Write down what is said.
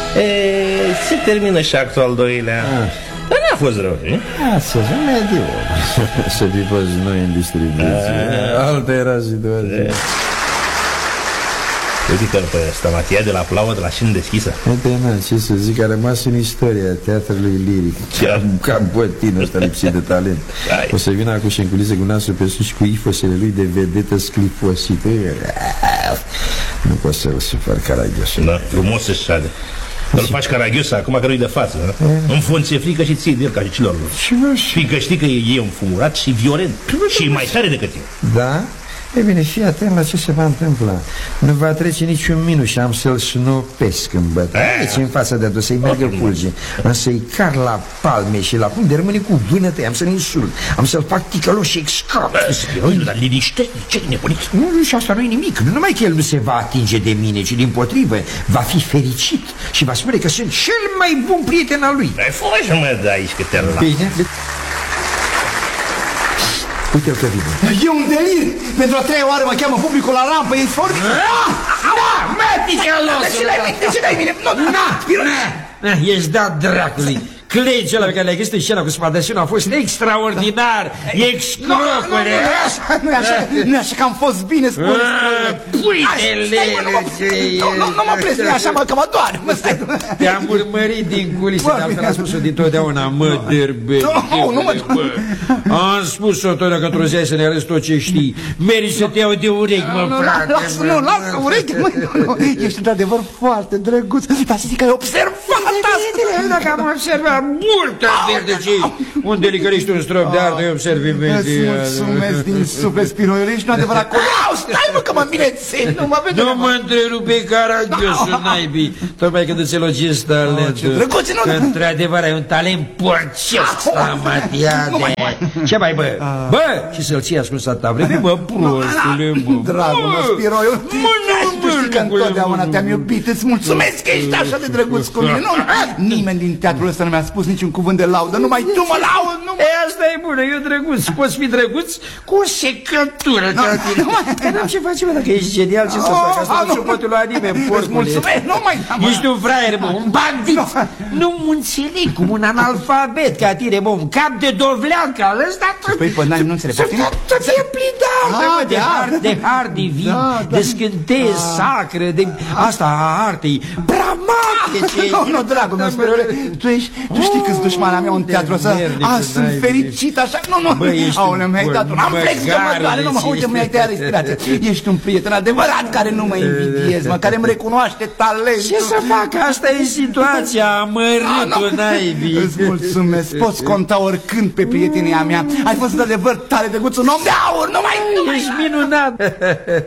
Se termină și actul al doilea. Dar n-a fost rău, nu? Astăzi, mediu. Să pipați noi în distribuție. Alta era situația. Uite-că pe Stamatia de la Plaua de la Scenă Deschisă. Ce să zic, a rămas în istoria teatrului liric. Cam bătinul ăsta lipsit de talent. O să vină acum și în culise cu nasul pe sus și cu ifosele lui de vedetă sclifosită. Nu pot să-l supăr Caragiosul. Da, frumos să-și șade. Îl faci Caragiosa acum că nu-i de față. Îmi fonțe frică și ții de el ca și celorlalți. Fiindcă știi că e înfumurat și violent și mai tare decât eu. Da? E bine, fii atent la ce se va întâmpla. Nu va trece niciun minut și am să-l snopesc în bătaie. Deci în fața de adus să-i meargă pulge. Însă-i car la palme și la pum de rămâne cu vânătă. Am să-l insult, am să-l fac ticălos și excap. Dar liniște, ce nebunit? Nu, și asta nu-i nimic. Nu numai că el nu se va atinge de mine, ci dimpotrivă va fi fericit și va spune că sunt cel mai bun prieten al lui. Fă să mă dai aici că te-ar la. Bine. Uite-l că vine. E un delir. Pentru a treia oară mă cheamă publicul la rampă. E foarte... Ce dai mine? Ești dat dracului. Clegea ăla pe care l-ai găsit în scena cu Spadășinu a fost extraordinar. Excrocole. Nu e așa că am fost bine spus. Puitele. Nu mă pleci, nu e așa, mă, că mă doare. Te-am urmărit din culise, de altfel am spus-o dintotdeauna. Mă derbe. Am spus-o totdeauna că într-o zi să ne arăți tot ce știi. Meri să te iau de urechi, mă, frate. Nu, lasă urechi, mă. Ești într-adevăr foarte drăguț. Dar să zic că ai observat asta. Dacă am observat multă verde. Unde licărești un strop de artă, eu observ imediat. Îți mulțumesc din suflet, Spinoiul. Ești un adevărat coleau. Stai, mă, că mă minețe. Nu mă întrerupe Caragiosul, naibii. Tocmai când îți elogiezi talentul. Că într-adevăr ai un talent porcesc, Stamatiade. Ce mai, bă? Bă, și să-l ții ascuns atâta vreme, bă, prostule, mă. Dragul meu, Spiroiul. Tu știi că întotdeauna te-am iubit. Îți mulțumesc că ești așa de drăguț cu mine. Nimeni din teatrul ăsta nu mi-a spus niciun cuvânt de laudă. Numai tu mă laud. Asta e bună, eu drăguț. Poți fi drăguț cu o secătură ca tine. Dar ce faci, mă, dacă ești genial, ce să fac? Asta nu poate lua nimeni, porcule. Mulțumesc, nu mai... Ești un fraier, mă, un bandit. Nu mă înțeleg cum un analfabet ca tine, mă, un cap de dovlean ca ăsta. Păi, n-ai nu înțeleg. Să fie plin de art divin, de scânteie sacră, de asta a artei dramatice. Nu, dragul meu, Spiroiule, tu știi câți dușmani mea în teatru ăsta. Sunt fericit așa. Nu, aoleu, mi-ai dat un amplex că mă doare. Nu mă, uite, mi-ai tăiat respirația. Ești un prieten adevărat care nu mă invidiez, mă, care îmi recunoaște talentul. Ce să fac? Asta e situația, amărâtul naibii. Îți mulțumesc, poți conta oricând pe prietenia mea. Ai fost de adevăr tare drăguț, un om de aur, nu mai... Ești minunat.